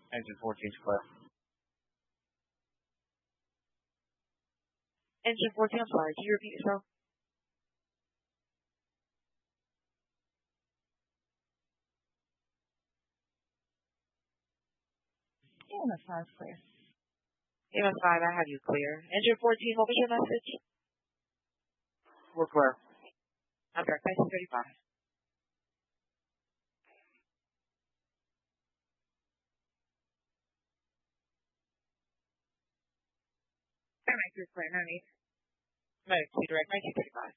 Engine 14's clear. Engine 14, I'm sorry. Can you repeat yourself? EMS 5 is clear. EMS 5, I have you clear. Engine 14, what was your message? We're clear. Okay, 1935. Medic 2 clear, no need. Medic 2 direct, 1935.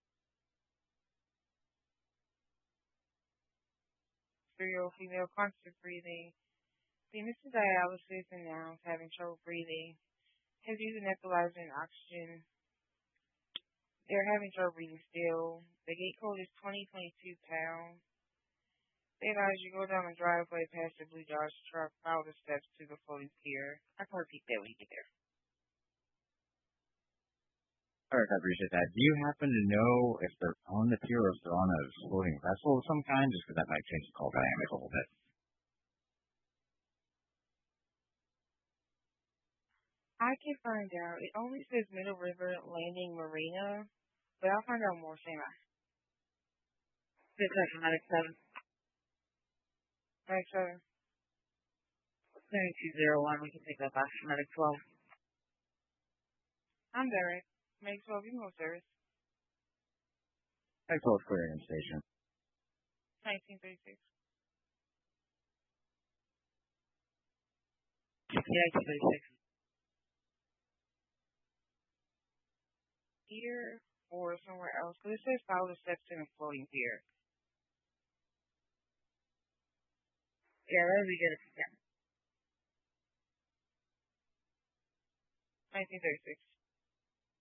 Serial female constant breathing. Venous to dialysis and now having trouble breathing. Has used nebulizer and oxygen. They're having trouble breathing still. The gate code is 2022 pounds. They advise you go down the driveway past the blue Dodge truck, follow the steps to the floating pier. I can repeat that when you get there. All right, I appreciate that. Do you happen to know if they're on the pier or if they're on a floating vessel of some kind? Just because that might change the call dynamic a little bit. I can find out. It only says Middle River Landing Marina, but I'll find out more, Shayna. Good question, Medic 7. Medic 7. 9201, we can take that back to Medic 12. I'm Derek. Medic 12, you can go service. Medic 12 clearing in station. 1936. 1936. Here or somewhere else. Because it says follow the steps to the floating pier. Yeah, that would be good if you can. 1936.